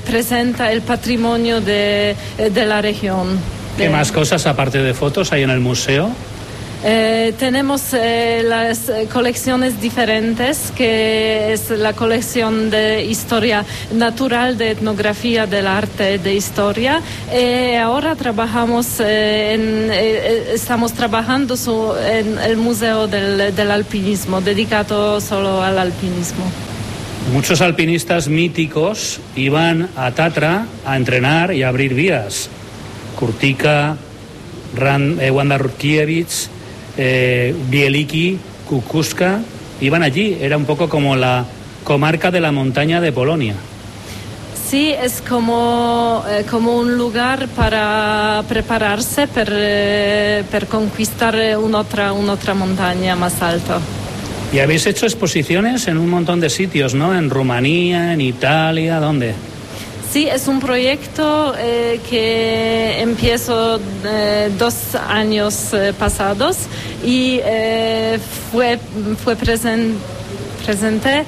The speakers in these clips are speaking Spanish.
presenta el patrimonio de la región. ¿Qué más cosas aparte de fotos hay en el museo? Tenemos las colecciones diferentes, que es la colección de historia natural, de etnografía del arte, de historia. Ahora estamos trabajando en el museo del alpinismo, dedicado solo al alpinismo. Muchos alpinistas míticos iban a Tatra a entrenar y a abrir vías. Kurtika, Wanda Rutkiewicz, Bieliki, Kukuska, iban allí. Era un poco como la comarca de la montaña de Polonia. Sí, es como un lugar para prepararse per conquistar un'altra montaña más alta. Y habéis hecho exposiciones en un montón de sitios, ¿no? En Rumanía, en Italia, ¿dónde? Sí, es un proyecto que empezó 2 años pasados y fue presente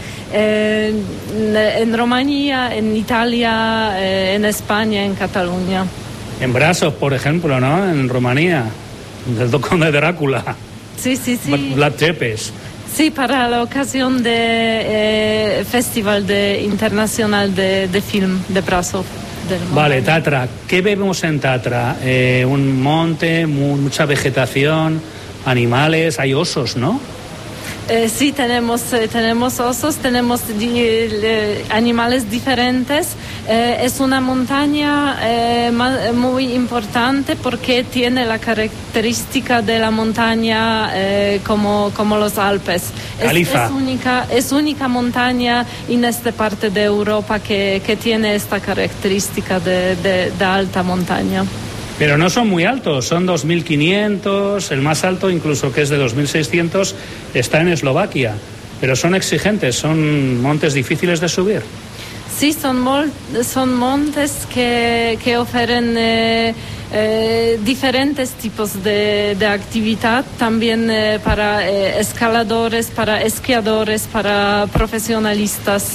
en Rumanía, en Italia, en España, en Cataluña. En Brasov, por ejemplo, ¿no? En Rumanía, del Conde de Drácula. Sí. Vlad Tepes. Sí, para la ocasión del Festival Internacional de Film de Brasov. Vale, Tatra. ¿Qué vemos en Tatra? Un monte, mucha vegetación, animales, hay osos, ¿no? Sí, tenemos osos, tenemos animales diferentes. Es una montaña muy importante porque tiene la característica de la montaña como los Alpes. Es única montaña en esta parte de Europa que tiene esta característica de alta montaña. Pero no son muy altos, son 2.500, el más alto incluso, que es de 2.600, está en Eslovaquia. Pero son exigentes, son montes difíciles de subir. Sí, son montes que ofrecen diferentes tipos de actividad, también para escaladores, para esquiadores, para profesionalistas.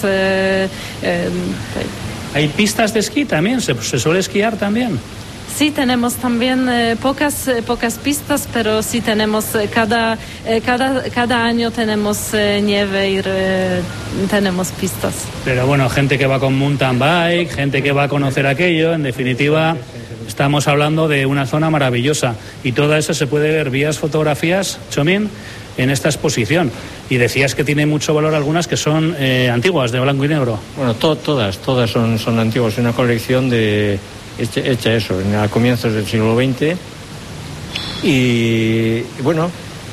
¿Hay pistas de esquí también? ¿Se suele esquiar también? Sí, tenemos también pocas pistas, pero sí tenemos cada año tenemos nieve y tenemos pistas. Pero bueno, gente que va con mountain bike, gente que va a conocer aquello, en definitiva, estamos hablando de una zona maravillosa y toda eso se puede ver vía fotografías, Chomín, en esta exposición. Y decías que tiene mucho valor algunas que son antiguas, de blanco y negro. Bueno, todas son antiguas, es una colección hecha eso, a comienzos del siglo XX. Y bueno,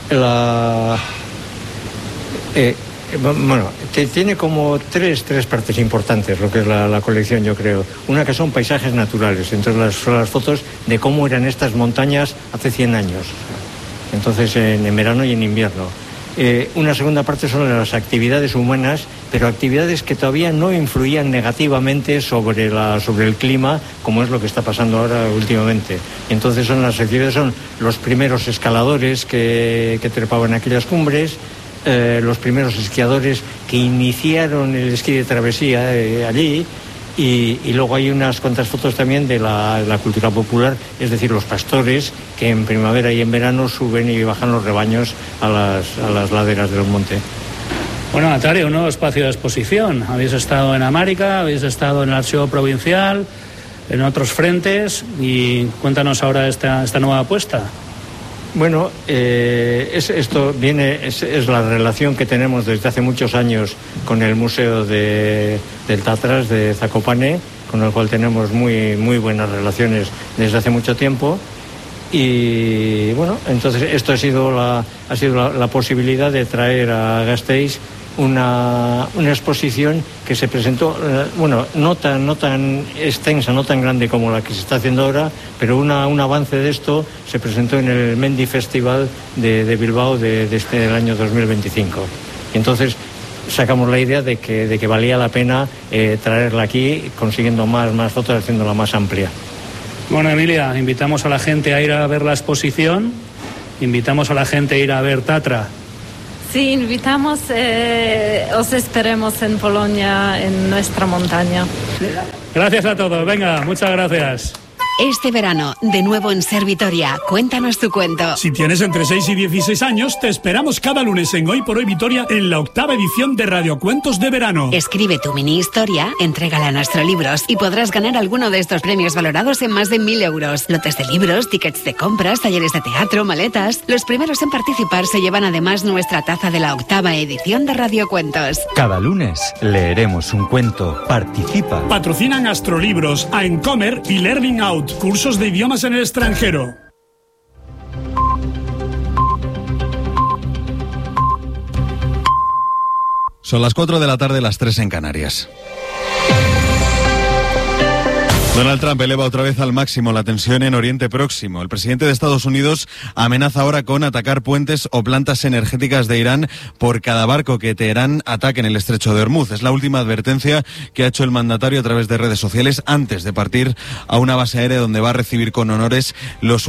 tiene como tres partes importantes lo que es la colección, yo creo. Una que son paisajes naturales, entonces las fotos de cómo eran estas montañas hace 100 años, entonces en verano y en invierno. Una segunda parte son las actividades humanas, pero actividades que todavía no influían negativamente sobre el clima, como es lo que está pasando ahora últimamente. Entonces las actividades son los primeros escaladores que trepaban aquellas cumbres, los primeros esquiadores que iniciaron el esquí de travesía allí. Y luego hay unas cuantas fotos también de la cultura popular, es decir, los pastores que en primavera y en verano suben y bajan los rebaños a las laderas del monte. Bueno, Natalia, un nuevo espacio de exposición. Habéis estado en América, habéis estado en el Archivo Provincial, en otros frentes, y cuéntanos ahora esta nueva apuesta. Bueno, es la relación que tenemos desde hace muchos años con el Museo del Tatras de Zakopane, con el cual tenemos muy, muy buenas relaciones desde hace mucho tiempo. Y bueno, entonces esto ha sido la posibilidad de traer a Gasteiz una exposición que se presentó, no tan extensa, no tan grande como la que se está haciendo ahora, pero un avance de esto se presentó en el Mendi Festival de Bilbao del año 2025. Y entonces sacamos la idea de que valía la pena traerla aquí, consiguiendo más fotos, haciéndola más amplia. Bueno, Emilia, invitamos a la gente a ir a ver la exposición, invitamos a la gente a ir a ver Tatra. Sí, invitamos, os esperemos en Polonia, en nuestra montaña. Gracias a todos. Venga, muchas gracias. Este verano, de nuevo en Ser Vitoria, cuéntanos tu cuento. Si tienes entre 6 y 16 años, te esperamos cada lunes en Hoy por Hoy Vitoria en la 8ª edición de Radiocuentos de Verano. Escribe tu mini historia, entrégala a Nastrolibros y podrás ganar alguno de estos premios valorados en más de 1.000 euros. Lotes de libros, tickets de compras, talleres de teatro, maletas. Los primeros en participar se llevan además nuestra taza de la 8ª edición de Radiocuentos. Cada lunes leeremos un cuento. Participa. Patrocinan Astrolibros, Aencomer y Learning Out. Cursos de idiomas en el extranjero. Son las 4 de la tarde, las 3 en Canarias. Donald Trump eleva otra vez al máximo la tensión en Oriente Próximo. El presidente de Estados Unidos amenaza ahora con atacar puentes o plantas energéticas de Irán por cada barco que Teherán ataque en el estrecho de Hormuz. Es la última advertencia que ha hecho el mandatario a través de redes sociales antes de partir a una base aérea donde va a recibir con honores los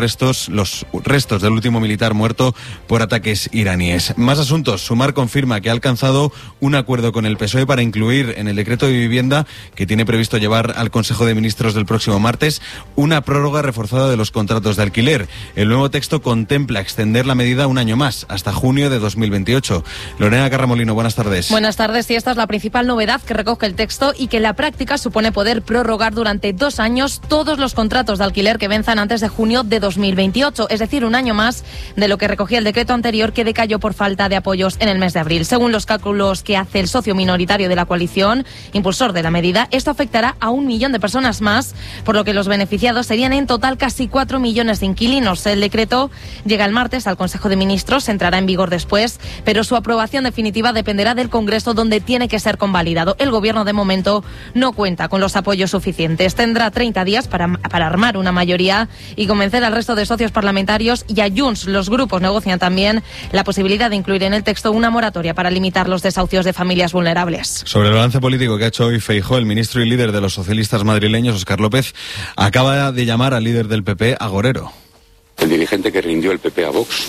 restos del último militar muerto por ataques iraníes. Más asuntos. Sumar confirma que ha alcanzado un acuerdo con el PSOE para incluir en el decreto de vivienda que tiene previsto llevar al Consejo de Ministros del próximo martes una prórroga reforzada de los contratos de alquiler. El nuevo texto contempla extender la medida un año más, hasta junio de 2028. Lorena Carramolino, buenas tardes. Buenas tardes, y esta es la principal novedad que recoge el texto y que en la práctica supone poder prorrogar durante 2 años todos los contratos de alquiler que venzan antes de junio de 2028, es decir, un año más de lo que recogía el decreto anterior que decayó por falta de apoyos en el mes de abril. Según los cálculos que hace el socio minoritario de la coalición, impulsor de la medida, esto afectará a 1 millón de personas más, por lo que los beneficiados serían en total casi 4 millones de inquilinos. El decreto llega el martes al Consejo de Ministros, entrará en vigor después, pero su aprobación definitiva dependerá del Congreso, donde tiene que ser convalidado. El Gobierno de momento no cuenta con los apoyos suficientes. Tendrá 30 días para armar una mayoría y convencer al resto de socios parlamentarios, y a Junts. Los grupos negocian también la posibilidad de incluir en el texto una moratoria para limitar los desahucios de familias vulnerables. Sobre el balance político que ha hecho hoy Feijóo, el ministro y líder de los socialistas madrileños, Óscar López, acaba de llamar al líder del PP agorero. El dirigente que rindió el PP a Vox,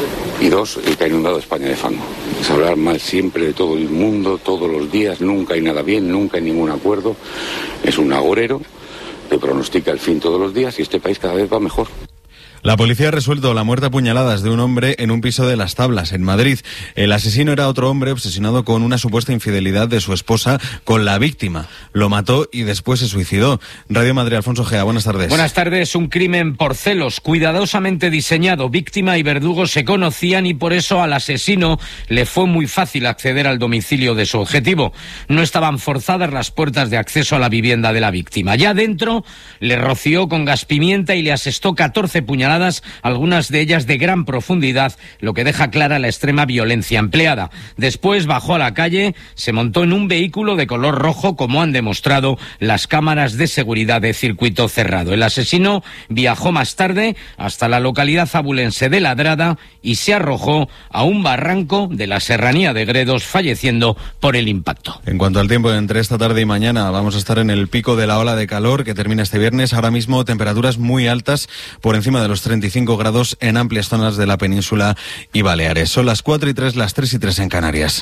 y 2, el que ha inundado España de fango. Es hablar mal siempre de todo el mundo, todos los días, nunca hay nada bien, nunca hay ningún acuerdo. Es un agorero que pronostica el fin todos los días y este país cada vez va mejor. La policía ha resuelto la muerte a puñaladas de un hombre en un piso de Las Tablas, en Madrid. El asesino era otro hombre obsesionado con una supuesta infidelidad de su esposa con la víctima. Lo mató y después se suicidó. Radio Madrid, Alfonso Gea, buenas tardes. Buenas tardes. Un crimen por celos, cuidadosamente diseñado. Víctima y verdugo se conocían y por eso al asesino le fue muy fácil acceder al domicilio de su objetivo. No estaban forzadas las puertas de acceso a la vivienda de la víctima. Ya dentro le roció con gas pimienta y le asestó 14 puñaladas, algunas de ellas de gran profundidad, lo que deja clara la extrema violencia empleada. Después bajó a la calle, se montó en un vehículo de color rojo, como han demostrado las cámaras de seguridad de circuito cerrado. El asesino viajó más tarde hasta la localidad abulense de Ladrada y se arrojó a un barranco de la serranía de Gredos, falleciendo por el impacto. En cuanto al tiempo, entre esta tarde y mañana vamos a estar en el pico de la ola de calor que termina este viernes. Ahora mismo temperaturas muy altas, por encima de los 35 grados en amplias zonas de la península y Baleares. Son las 4 y 3, las 3 y 3 en Canarias.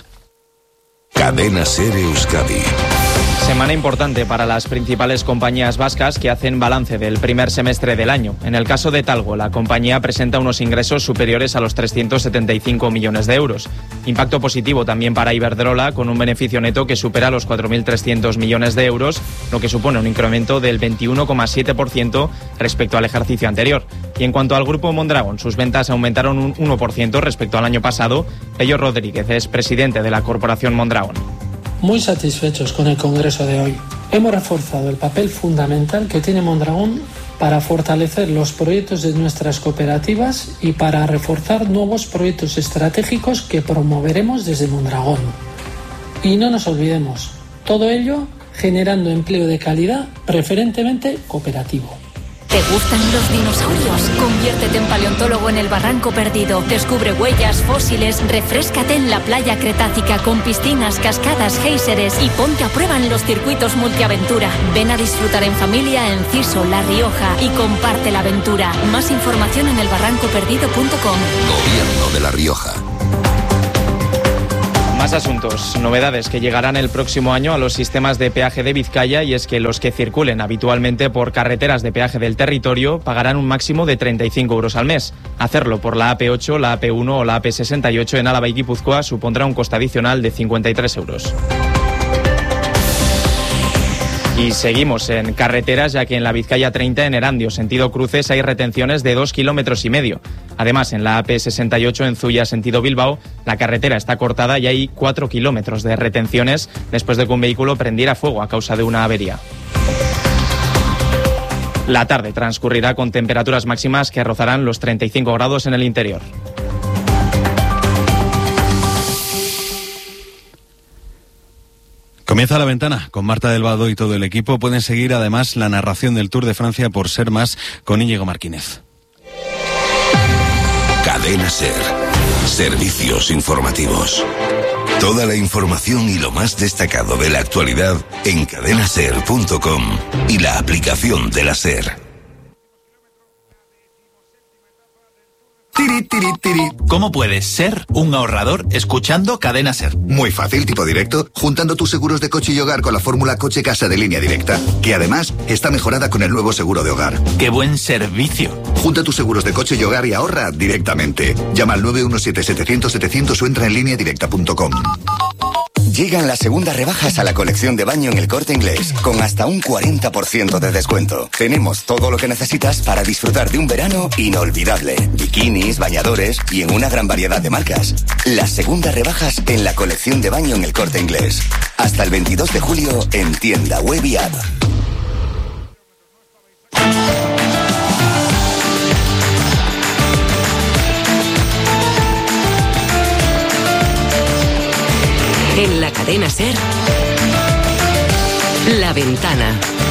Cadena SER Euskadi. Semana importante para las principales compañías vascas que hacen balance del primer semestre del año. En el caso de Talgo, la compañía presenta unos ingresos superiores a los 375 millones de euros. Impacto positivo también para Iberdrola, con un beneficio neto que supera los 4.300 millones de euros, lo que supone un incremento del 21,7% respecto al ejercicio anterior. Y en cuanto al grupo Mondragón, sus ventas aumentaron un 1% respecto al año pasado. Pello Rodríguez es presidente de la corporación Mondragón. Muy satisfechos con el congreso de hoy. Hemos reforzado el papel fundamental que tiene Mondragón para fortalecer los proyectos de nuestras cooperativas y para reforzar nuevos proyectos estratégicos que promoveremos desde Mondragón. Y no nos olvidemos, todo ello generando empleo de calidad, preferentemente cooperativo. ¿Te gustan los dinosaurios? Conviértete en paleontólogo en el Barranco Perdido. Descubre huellas, fósiles, refréscate en la playa cretácica con piscinas, cascadas, géiseres y ponte a prueba en los circuitos multiaventura. Ven a disfrutar en familia en Ciso, La Rioja y comparte la aventura. Más información en elbarrancoperdido.com. Gobierno de La Rioja. Más asuntos, novedades que llegarán el próximo año a los sistemas de peaje de Vizcaya, y es que los que circulen habitualmente por carreteras de peaje del territorio pagarán un máximo de 35 euros al mes. Hacerlo por la AP8, la AP1 o la AP68 en Álava y Guipúzcoa supondrá un coste adicional de 53 euros. Y seguimos en carreteras, ya que en la Vizcaya 30 en Erandio, sentido cruces, hay retenciones de 2,5 kilómetros. Además, en la AP68 en Zuya, sentido Bilbao, la carretera está cortada y hay 4 kilómetros de retenciones después de que un vehículo prendiera fuego a causa de una avería. La tarde transcurrirá con temperaturas máximas que rozarán los 35 grados en el interior. Comienza La Ventana con Marta del Vado y todo el equipo. Pueden seguir además la narración del Tour de Francia por Ser Más con Íñigo Martínez. Cadena Ser. Servicios informativos. Toda la información y lo más destacado de la actualidad en cadenaser.com y la aplicación de la Ser. ¿Cómo puedes ser un ahorrador escuchando Cadena Ser? Muy fácil, tipo directo, juntando tus seguros de coche y hogar con la fórmula Coche Casa de Línea Directa, que además está mejorada con el nuevo seguro de hogar. ¡Qué buen servicio! Junta tus seguros de coche y hogar y ahorra directamente. Llama al 917-700-700 o entra en lineadirecta.com. Llegan las segundas rebajas a la colección de baño en El Corte Inglés, con hasta un 40% de descuento. Tenemos todo lo que necesitas para disfrutar de un verano inolvidable. Bikinis, bañadores y en una gran variedad de marcas. Las segundas rebajas en la colección de baño en El Corte Inglés. Hasta el 22 de julio en tienda web y app. En la cadena Ser, La Ventana.